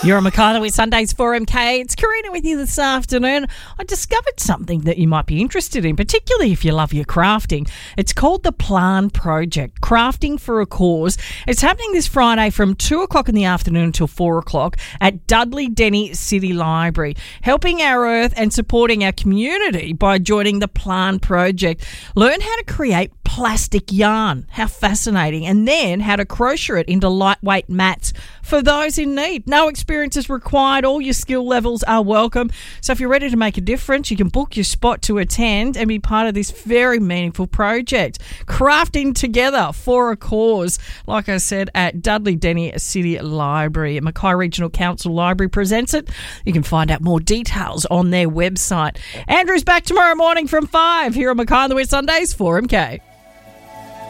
You're on Mackay with Sundays 4MK. It's Karina with you this afternoon. I discovered something that you might be interested in, particularly if you love your crafting. It's called the Plan Project, Crafting for a Cause. It's happening this Friday from 2 o'clock in the afternoon until 4 o'clock at Dudley Denny City Library, helping our earth and supporting our community by joining the Plan Project. Learn how to create plastic yarn. How fascinating. And then how to crochet it into lightweight mats for those in need. No experience is required. All your skill levels are welcome. So if you're ready to make a difference, you can book your spot to attend and be part of this very meaningful project. Crafting together for a cause. Like I said, at Dudley Denny City Library. Mackay Regional Council Library presents it. You can find out more details on their website. Andrew's back tomorrow morning from 5 here on Mackay on the West Sundays 4MK.